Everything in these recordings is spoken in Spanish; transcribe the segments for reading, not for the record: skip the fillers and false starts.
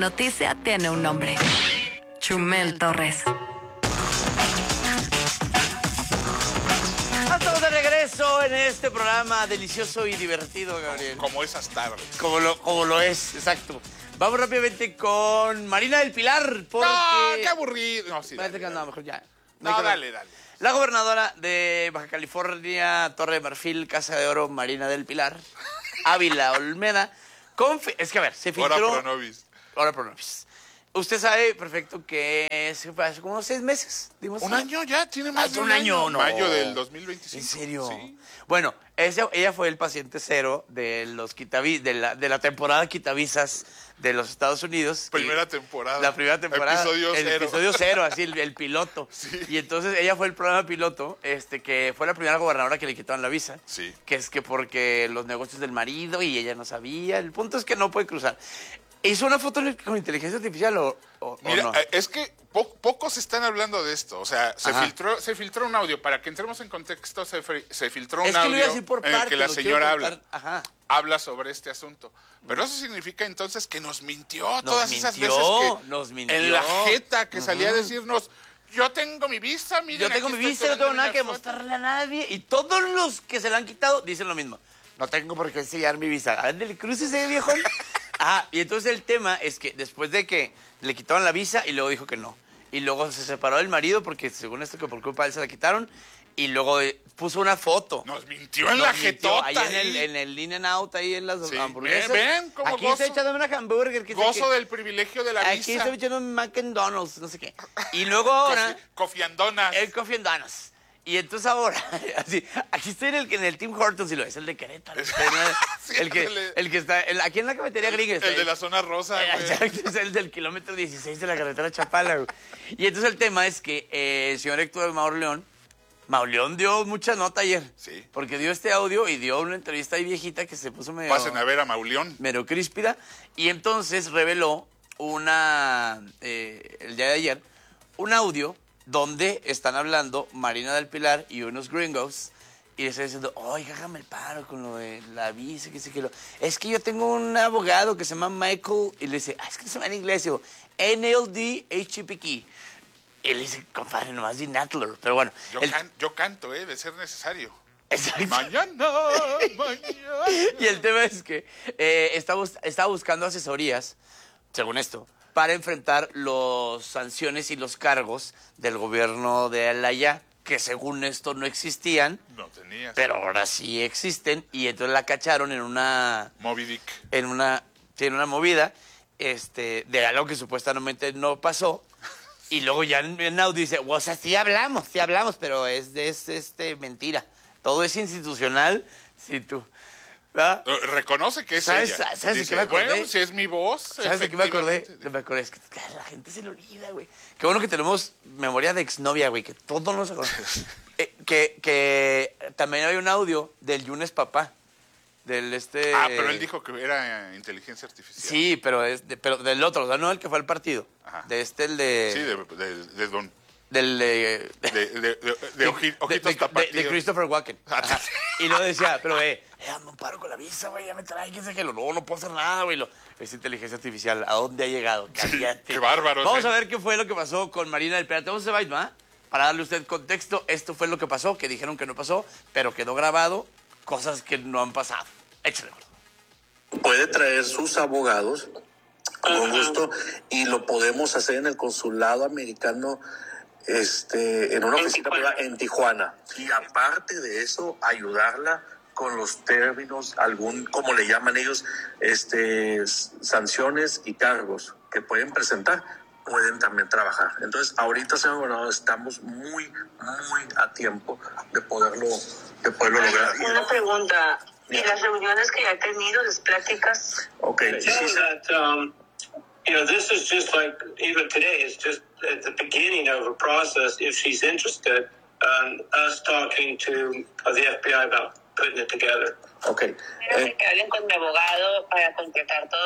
Noticia tiene un nombre. Chumel Torres. Estamos de regreso en este programa delicioso y divertido, Gabriel. Como esas tardes. Como lo es, exacto. Vamos rápidamente con Marina del Pilar, porque... No, qué aburrido. No, sí, Parece dale, que no, dale. mejor ya. No, dale. La gobernadora de Baja California, Torre de Marfil, Casa de Oro, Marina del Pilar, Ávila Olmeda, es que a ver, se filtró... Ora pro nobis. Usted sabe perfecto que fue hace como 6 meses. Dimos ¿Un año ya? ¿Tiene más de un año? No. Mayo del 2025. ¿En serio? Sí. Bueno, ella fue el paciente cero de los de la temporada quitavisas de los Estados Unidos. Primera temporada. La primera temporada. Episodio el cero. Episodio cero, así, el piloto. Sí. Y entonces ella fue el programa piloto, que fue la primera gobernadora que le quitaron la visa. Sí. Que es que porque los negocios del marido y ella no sabía. El punto es que no puede cruzar. ¿Hizo una foto con inteligencia artificial o Mira, no? es que pocos están hablando de esto. O sea, se filtró un audio. Para que entremos en contexto, se filtró un Es que lo iba a audio decir por en el que la partes, lo señora quiero contar. Ajá. habla sobre este asunto. Pero eso significa entonces que nos mintió esas mintió, veces que nos mintió. en la jeta que salía a decirnos, yo tengo mi visa, miren, Yo tengo mi aquí visa, estoy no tengo tomando nada que una foto". mostrarle a nadie. Y todos los que se la han quitado dicen lo mismo. No tengo por qué enseñar mi visa. Ándale, crúcese, viejón. Y entonces el tema es que después de que le quitaron la visa y luego dijo que no. Y luego se separó del marido porque según esto que por culpa de él se la quitaron. Y luego puso una foto. Nos mintió en la jetota. Ahí en el In-N-Out, ahí en las Sí. hamburguesas. Ven cómo aquí gozo. estoy echándome una hamburger. Gozo del privilegio de la Aquí visa. estoy echando un McDonald's, no sé qué. Y luego ahora... Cofiandonas. El Coffee and Donuts. Y entonces ahora, así, aquí estoy en el Tim Hortons y lo es el de Querétaro. Sí, el que está aquí en la cafetería gringa. El de la zona rosa, güey. Es el del kilómetro 16 de la carretera Chapala, güey. Y entonces el tema es que el señor Héctor Mauleón dio mucha nota ayer. Sí. Porque dio este audio y dio una entrevista ahí viejita que se puso medio... Pasen a ver a Mauleón. Medio críspida. Y entonces reveló el día de ayer, un audio donde están hablando Marina del Pilar y unos gringos y le están diciendo, oye, hágame el paro con lo de la visa, que sé que lo... Es que yo tengo un abogado que se llama Michael y le dice, es que se llama en inglés, digo, NLDHPK. Y le dice, compadre, nomás di Natler. Pero bueno. Yo canto, de ser necesario. Exacto. Mañana. Y el tema es que estaba buscando asesorías, según esto, para enfrentar las sanciones y los cargos del gobierno de Alaya, que según esto no existían. No tenías. Pero ahora sí existen. Y entonces la cacharon en una... Moby Dick. En una movida de algo que supuestamente no pasó. Y luego ya en audio dice, o sea, sí hablamos, pero es mentira. Todo es institucional. Si tú... ¿verdad? Reconoce que es ¿Sabes- ella. sabes de Dice, qué me acordé? bueno, si es mi voz. ¿Sabes de qué me acordé? efectivamente. Me acordé, es que la gente se le olvida, güey. Qué bueno que tenemos memoria de exnovia, güey, que todo nos acuerda. que también hay un audio del Yunes Papá, pero él dijo que era inteligencia artificial. Sí, pero del otro, o sea, no el que fue al partido. Ajá. El de... Sí, de don... Del de... ojitos tapatíos. De Christopher Walken. Ah, Ajá. Y lo decía, pero hazme un paro con la visa, güey, ya me trae, que sé que no puedo hacer nada, güey. Es inteligencia artificial, ¿a dónde ha llegado? Cállate. Qué bárbaro. Vamos a ver qué fue lo que pasó con Marina del Pilar. Tenemos ese byte, ¿no? Para darle a usted contexto, esto fue lo que pasó, que dijeron que no pasó, pero quedó grabado, cosas que no han pasado. Échale, gordo. Puede traer sus abogados con gusto y lo podemos hacer en el consulado americano en una oficina privada en Tijuana. Y aparte de eso, ayudarla con los términos, como le llaman ellos, sanciones y cargos que pueden presentar, pueden también trabajar. Entonces, ahorita, señor gobernador, estamos muy, muy a tiempo de poderlo lograr. Una pregunta. ¿Y las reuniones que ya he tenido, las pláticas? Okay. This is just like, even today, it's just at the beginning of a process, if she's interested, us talking to the FBI about putting it together. Okay. Quiero que hablen con mi abogado para concretar todo.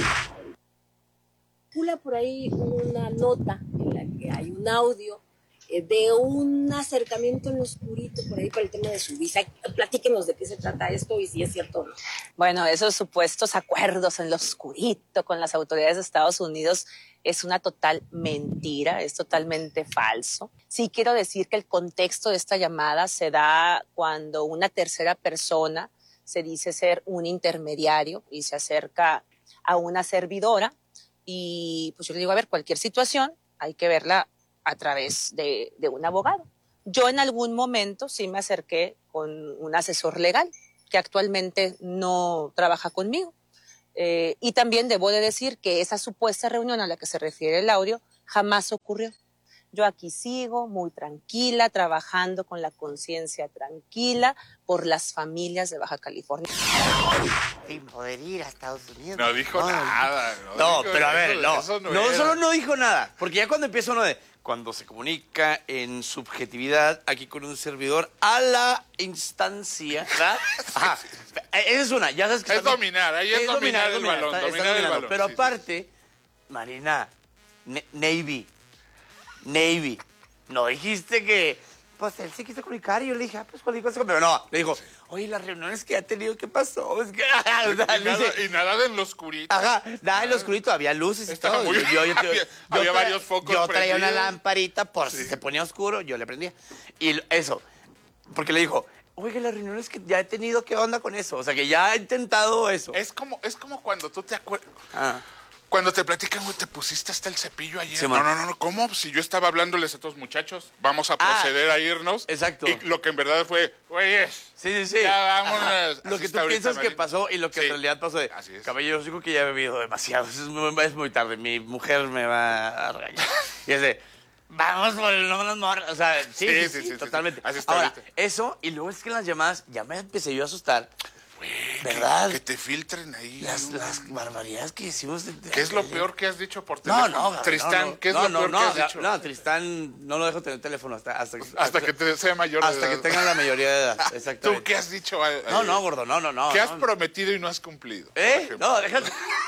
Circula por ahí una nota en la que hay un audio de un acercamiento en lo oscurito por ahí por el tema de su visa. Platíquenos de qué se trata esto y si es cierto o no. Bueno, esos supuestos acuerdos en lo oscurito con las autoridades de Estados Unidos es una total mentira, es totalmente falso. Sí quiero decir que el contexto de esta llamada se da cuando una tercera persona se dice ser un intermediario y se acerca a una servidora y pues yo le digo, a ver, cualquier situación hay que verla a través de un abogado. Yo en algún momento sí me acerqué con un asesor legal que actualmente no trabaja conmigo. Y también debo de decir que esa supuesta reunión a la que se refiere el audio jamás ocurrió. Yo aquí sigo muy tranquila, trabajando con la conciencia tranquila por las familias de Baja California. Sin poder ir a Estados Unidos. No dijo nada. No, dijo pero a ver, no. eso No, era. solo no dijo nada. Porque ya cuando empieza uno de... Cuando se comunica en subjetividad aquí con un servidor a la instancia, ¿verdad? Ajá. Esa es una, ya sabes que... Es dominar, ahí es dominar el balón, está dominar el balón. Pero Sí, aparte, Marina, Navy, no dijiste que... Pues él se quiso comunicar y yo le dije, pues cualquier cosa. Pero no, le dijo, oye, las reuniones que ha tenido, ¿qué pasó? Es que, o sea, Y nada en lo oscurito. ajá, nada en lo oscurito, había luces y Estaba todo. muy- había varios focos Yo traía una prendidos. lamparita por si se ponía oscuro, yo le prendía. Y eso, porque le dijo, oye, las reuniones que ya he tenido, ¿qué onda con eso? O sea, que ya he intentado eso. Es como cuando tú te acuerdas. Ah. Cuando te platican, güey, te pusiste hasta el cepillo ayer. Sí, man. No, ¿cómo? Si yo estaba hablándoles a estos muchachos, vamos a proceder a irnos. Exacto. Y lo que en verdad fue, güey, Sí. ya vámonos. Lo Así que tú está ahorita, piensas que Marina. pasó y lo que Sí. en realidad pasó de... Así es. Caballero, yo digo que ya he bebido demasiado, es muy tarde, mi mujer me va a regañar. Y es de... Vamos por el no las morras. O sea, sí, totalmente. Así está Ahora, ahorita. eso, y luego es que en las llamadas ya me empecé yo a asustar. ¿Verdad? Que te filtren ahí. Las barbaridades que hicimos. ¿Qué es lo peor que has dicho por No, teléfono? Gabriel, Tristán, no. ¿qué es lo peor que has dicho? No, Tristán no lo dejo tener teléfono Hasta que te sea mayor de hasta que edad. tenga la mayoría de edad. ¿Tú Exactamente. qué has dicho? No, gordo, no. ¿Qué has no. prometido y no has cumplido? por ejemplo? No, déjate.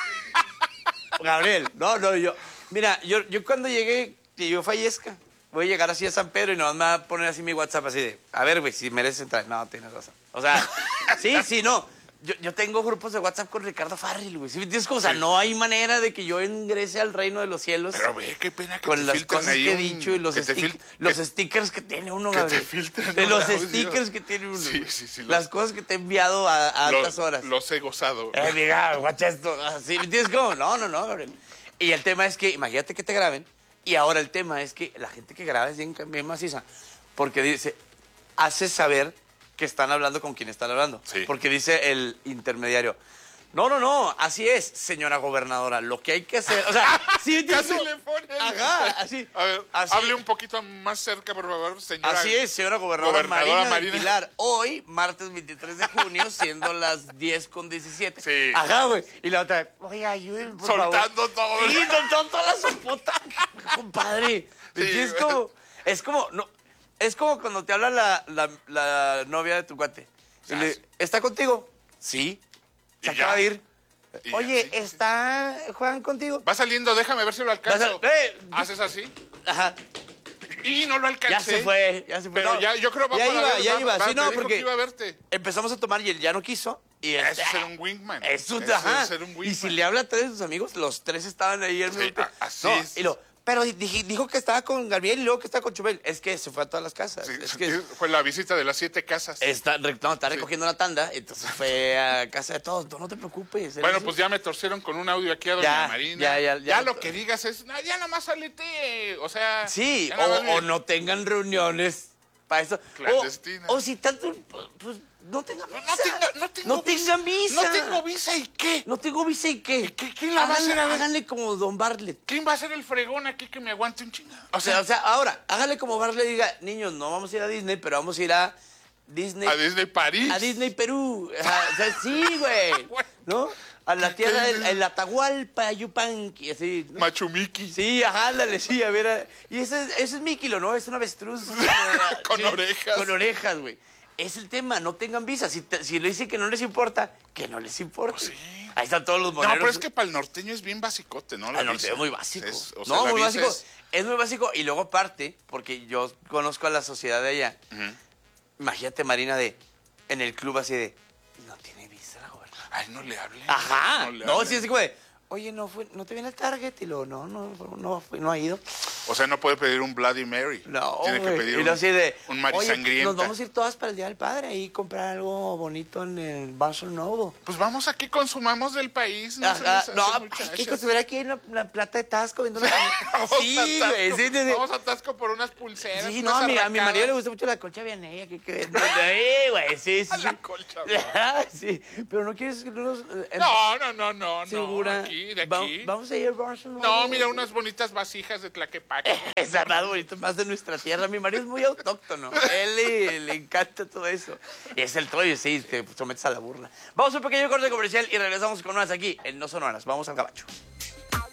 Gabriel, yo. Mira, yo cuando llegué, que yo fallezca, voy a llegar así a San Pedro y nomás me va a poner así mi WhatsApp así de, a ver, güey, si mereces entrar. No, tienes razón. O sea, sí, no. Yo tengo grupos de WhatsApp con Ricardo Farril, güey. ¿Sí me entiendes? O sea, no hay manera de que yo ingrese al reino de los cielos. Pero ve, qué pena que con te las filtren cosas ahí que he un- dicho y los, que te los stickers que tiene uno, que te Gabriel. filtren De un los audio. stickers que tiene uno. Sí, güey. sí, Las cosas que te he enviado a altas horas. Los he gozado. Diga, guacha esto. Así, ¿me entiendes cómo? No, Gabriel. Y el tema es que, imagínate que te graben. Y ahora el tema es que la gente que graba es bien maciza. Porque dice, hace saber que están hablando con quien están hablando. Sí. Porque dice el intermediario, no, así es, señora gobernadora, lo que hay que hacer, o sea, sí, Casi tío, le ponen. ajá, así. A ver, así, hable un poquito más cerca, por favor, señora. Así es, señora gobernadora, Gobernadora Marina del Marina. Pilar. Hoy, martes 23 de junio, siendo las 10:17. Sí. Ajá, güey. Y la otra, oye, ayúdenme, por Soltando favor. todo. Sí, soltando toda la sopota, compadre. Sí, Sí, es como cuando te habla la novia de tu cuate. Y le, ¿está contigo? Sí. Se Y ya. acaba de ir. Y ya, Oye, sí. ¿está Juan contigo? Va saliendo, déjame ver si lo alcanzo. Haces así Ajá. y no lo alcancé. Ya se fue. Pero No, ya, yo creo va ya para iba, ver, ya va- iba. va- Sí, me no, dijo porque que iba a verte. empezamos a tomar y él ya no quiso. Y Eso es ser un wingman. Eso, Eso ajá. es ser un wingman. Y si le habla a tres de sus amigos, los tres estaban ahí al Sí, mismo tiempo. así No, es. pero dijo que estaba con Gabriel y luego que estaba con Chubel. Es que se fue a todas las casas. Sí, es que fue la visita de las 7 casas. está recogiendo la tanda, entonces fue a casa de todos. No te preocupes. Bueno, pues ya me torcieron con un audio aquí a doña Ya, Marina. ya. lo que digas es, no, ya nomás salite. O sea. Sí, ya nada más o no tengan reuniones para eso. Clandestinas. O si tanto, pues no tengan visa. No tengan visa. No tengo visa. ¿Y qué? No tengo visa y qué. ¿Quién la va a hacer? Háganle como Don Bartlett. ¿Quién va a ser el fregón aquí que me aguante un chingado? O sea, ahora, háganle como Bartlett diga, niños, no vamos a ir a Disney, pero vamos a ir a Disney. A Disney París. A Disney Perú. O sea, sí, güey. ¿No? A la tierra del Atahualpa, Yupanqui, así. ¿no? Machu Miki. Sí, ajá, ándale, sí, a ver. Y ese es Mikilo, ¿no? Es un avestruz. Con Sí, orejas. Con orejas, güey. Es el tema, no tengan visa. Si le dicen que no les importa, que no les importa. Pues sí. Ahí están todos los moneros. No, pero es que para el norteño es bien basicote, ¿no? El norteño es muy básico. O sea, no, la muy visa básico. Es muy básico. Y luego aparte, porque yo conozco a la sociedad de allá. Imagínate, Marina, en el club así de, no tiene visa la gobernadora. Ay, no le hable. Ajá. le No, hable. sí, así como de, oye, no te viene el Target. Y luego, no ha ido. O sea, no puede pedir un Bloody Mary. No, tiene que güey. pedir Y luego así de, un Mari oye, Sangrienta. nos vamos a ir todas para el Día del Padre y comprar algo bonito en el Barnes Noble. Pues vamos aquí, consumamos del país. No, Hay que construir aquí en la plata de Tasco viendo Sí, güey, sí. Vamos a Tasco por unas pulseras. Sí, unas no, a mi arracadas. marido le gusta mucho la colcha vianella. Sí, güey, sí. La colcha. Sí, pero no quieres... No. ¿Segura? Aquí, de aquí. Vamos a ir al Barnes Noble. No, mira, unas bonitas vasijas de Tlaquepaque. Esa más bonito, más de nuestra tierra. Mi marido es muy autóctono. Él le encanta todo eso. Y es el Troy, sí, te sometes a la burla. Vamos a un pequeño corte comercial y regresamos con más aquí en No Son Horas. Vamos al gabacho.